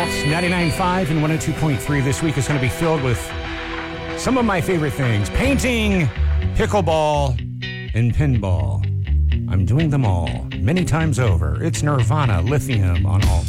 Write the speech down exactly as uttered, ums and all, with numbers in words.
ninety-nine point five and one oh two point three this week is going to be filled with some of my favorite things. Painting, pickleball, and pinball. I'm doing them all many times over. It's Nirvana Lithium on Alt.